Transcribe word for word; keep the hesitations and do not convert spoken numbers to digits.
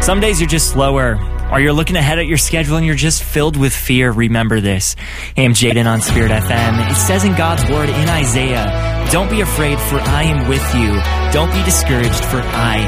Some days you're just slower, or you're looking ahead at your schedule and you're just filled with fear. Remember this. Hey, I'm Jaden on Spirit F M. It says in God's word in Isaiah, don't be afraid, for I am with you. Don't be discouraged, for I